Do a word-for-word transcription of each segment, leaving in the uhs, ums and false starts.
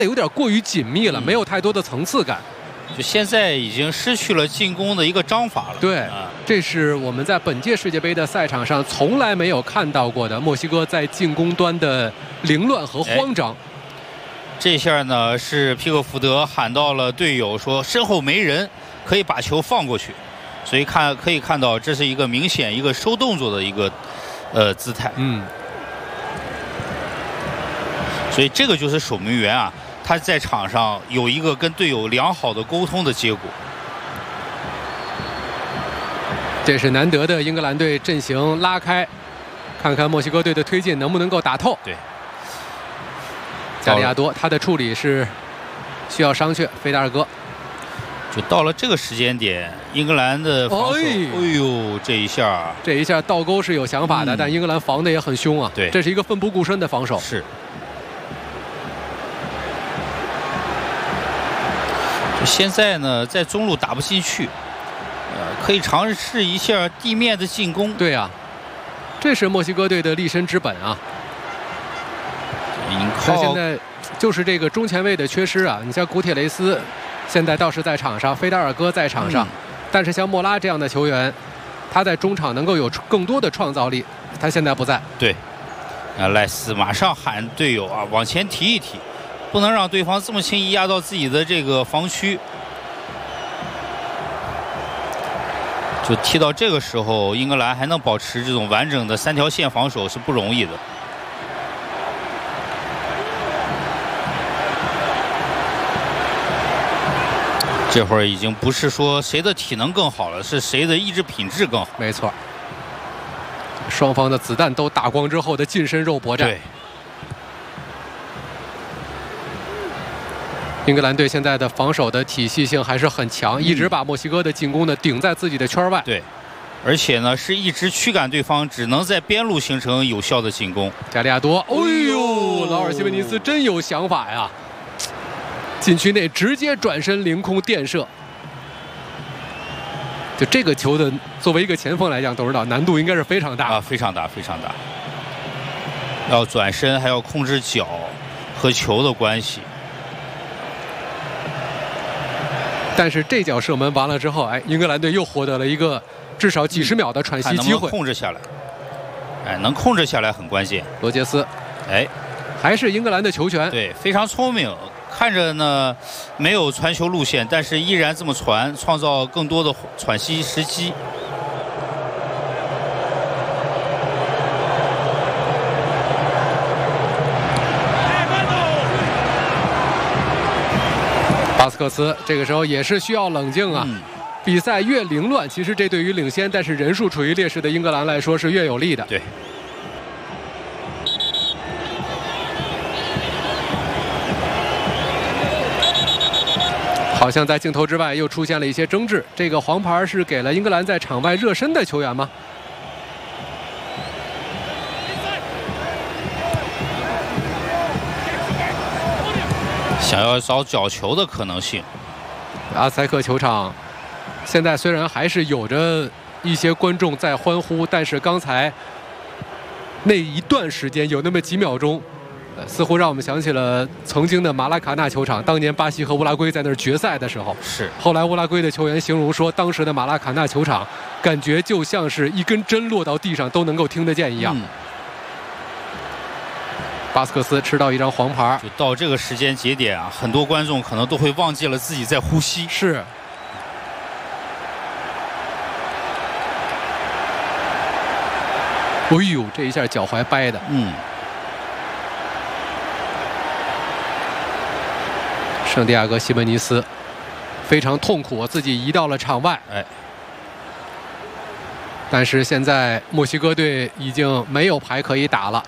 有点过于紧密了，嗯、没有太多的层次感。 就现在已经失去了进攻的一个章法了。 对， 啊、 这是我们在本届世界杯的赛场上从来没有看到过的墨西哥在进攻端的凌乱和慌张。 这下呢是皮克福德喊到了队友说身后没人，可以把球放过去。所以看可以看到，这是一个明显一个收动作的一个呃姿态。 嗯。 所以这个就是守门员啊。他在场上有一个跟队友良好的沟通的结果。 这是难得的英格兰队阵型拉开，看看墨西哥队的推进能不能够打透。 对， 加利亚多他的处理是需要商榷，费达尔戈。 就到了这个时间点，英格兰的防守，哎呦，这一下， 这一下倒钩是有想法的，嗯、但英格兰防的也很凶啊。 对， 这是一个奋不顾身的防守。 是。现在呢，在中路打不进去，呃，可以尝试一下地面的进攻。 对啊，这是墨西哥队的立身之本啊。但现在就是这个中前卫的缺失啊。你像古铁雷斯，现在倒是在场上，菲达尔戈在场上，嗯、但是像莫拉这样的球员，他在中场能够有更多的创造力，他现在不在。 对，啊，赖斯马上喊队友啊，往前提一提。不能让对方这么轻易压到自己的这个防区，就踢到这个时候，英格兰还能保持这种完整的三条线防守是不容易的。这会儿已经不是说谁的体能更好了，是谁的意志品质更好。 没错，双方的子弹都打光之后的近身肉搏战。 对。 英格兰队现在的防守的体系性还是很强，嗯、一直把墨西哥的进攻呢顶在自己的圈外。 对，而且呢是一直驱赶对方，只能在边路形成有效的进攻。 加利亚多，哎呦，劳尔·西门尼斯真有想法呀！禁区内直接转身凌空垫射。就这个球的，作为一个前锋来讲，董事长难度应该是非常大啊，非常大，非常大。要转身，还要控制脚和球的关系。 但是这脚射门完了之后，哎，英格兰队又获得了一个至少几十秒的喘息机会， 能不能控制下来。哎，能控制下来很关键。 罗杰斯， 哎， 还是英格兰的球权， 对，非常聪明。看着呢没有传球路线，但是依然这么传，创造更多的喘息时机。 巴斯克斯这个时候也是需要冷静啊！嗯、比赛越凌乱，其实这对于领先但是人数处于劣势的英格兰来说是越有利的。 对。 好像在镜头之外又出现了一些争执，这个黄牌是给了英格兰在场外热身的球员吗？ 想要找角球的可能性。 阿塞克球场现在虽然还是有着一些观众在欢呼，但是刚才那一段时间有那么几秒钟，呃、似乎让我们想起了曾经的马拉卡纳球场，当年巴西和乌拉圭在那儿决赛的时候。 是。后来乌拉圭的球员形容说，当时的马拉卡纳球场感觉就像是一根针落到地上都能够听得见一样。嗯、巴斯克斯吃到一张黄牌， 就到这个时间节点啊，很多观众可能都会忘记了自己在呼吸。 是。哎呦，这一下脚踝掰的。 嗯。 圣地亚哥·西门尼斯非常痛苦，自己移到了场外。 哎。 但是现在墨西哥队已经没有牌可以打了。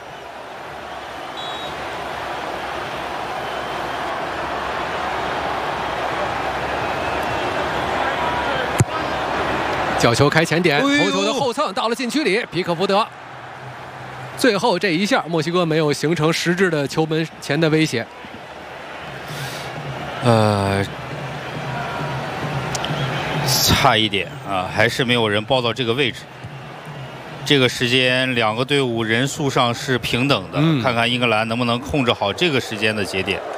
角球开前点，头球的后蹭到了禁区里，皮克福德。最后这一下，墨西哥没有形成实质的球门前的威胁。 呃，差一点啊，还是没有人报到这个位置。这个时间，两个队伍人数上是平等的，嗯、看看英格兰能不能控制好这个时间的节点。